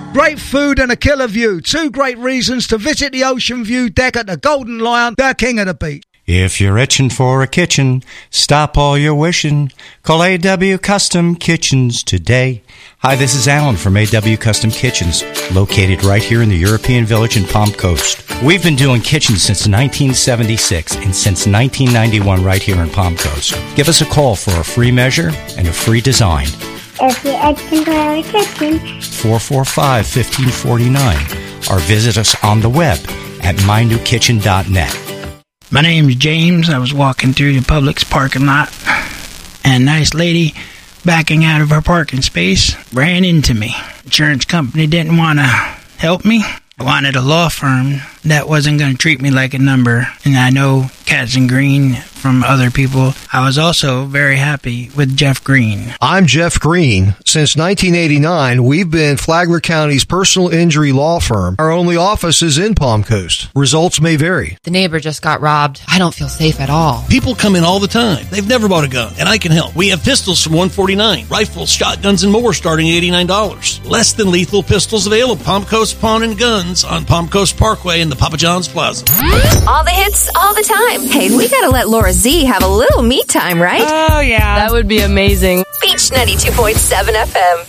Great food and a killer view. 2 great reasons to visit the Ocean View deck at the Golden Lion, the king of the beach. If you're itching for a kitchen, stop all your wishing. Call A.W. Custom Kitchens today. Hi, this is Alan from A.W. Custom Kitchens, located right here in the European Village in Palm Coast. We've been doing kitchens since 1976 and since 1991 right here in Palm Coast. Give us a call for a free measure and a free design. If you're itching for a kitchen, 445-1549, or visit us on the web at mynewkitchen.net. My name's James. I was walking through the Publix parking lot, and a nice lady backing out of her parking space ran into me. Insurance company didn't want to help me. I wanted a law firm that wasn't going to treat me like a number, and I know Katz and Green from other people. I was also very happy with Jeff Green. I'm Jeff Green. Since 1989, we've been Flagler County's personal injury law firm. Our only office is in Palm Coast. Results may vary. The neighbor just got robbed. I don't feel safe at all. People come in all the time. They've never bought a gun, and I can help. We have pistols from $149, rifles, shotguns, and more starting at $89. Less than lethal pistols available. Palm Coast Pawn and Guns on Palm Coast Parkway in the Papa John's Plaza. All the hits, all the time. Hey, we gotta let Laura Z have a little me time, right? Oh, yeah. That would be amazing. Beach 92.7 FM.